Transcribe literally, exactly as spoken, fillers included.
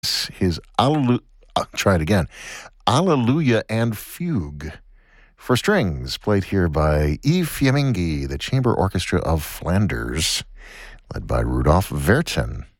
his Alleluia, uh, try it again, Alleluia and Fugue for strings, played here by Yves Fiammingi, the Chamber Orchestra of Flanders, led by Rudolf Vertin.